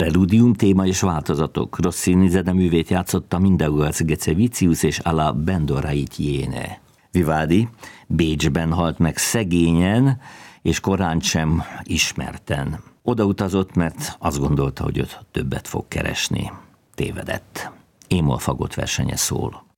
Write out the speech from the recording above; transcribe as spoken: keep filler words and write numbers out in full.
Preludium, téma és változatok. Rossini zeneművét játszotta Mindaugas Gecevicius és alla Bendoraitiene. Vivaldi Bécsben halt meg szegényen, és korán sem ismerten. Odautazott, mert azt gondolta, hogy ott többet fog keresni. Tévedett. Émol fagott versenye szól.